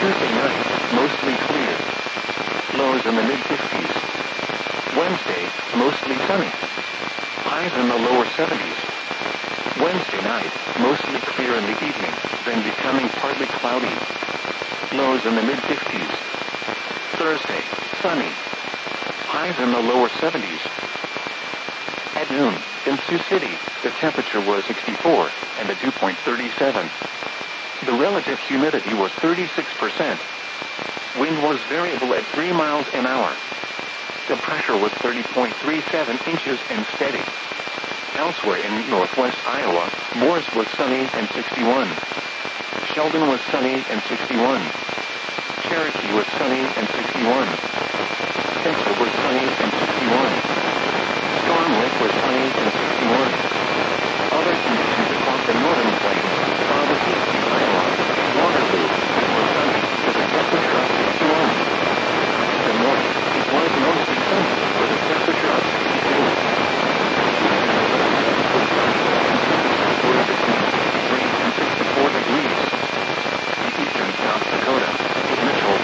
Tuesday night, mostly clear. Lows in the mid-50s. Wednesday, mostly sunny. Highs in the lower 70s. Wednesday night, mostly clear in the evening, then becoming partly cloudy. Lows in the mid-50s. Thursday, sunny. Highs in the lower 70s. At noon, in Sioux City, the temperature was 64, and the dew point 37. The relative humidity was 36%. Wind was variable at 3 miles an hour. The pressure was 30.37 inches and steady. Elsewhere in northwest Iowa, Morris was sunny and 61. Sheldon was sunny and 61. Cherokee was sunny and 61. Spencer was sunny and 61. Storm Lake was sunny and 61. Other conditions across the northern